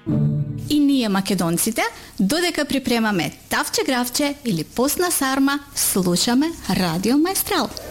И ние македонците, додека припремаме тавче гравче или постна сарма, слушаме Радио Маестрал.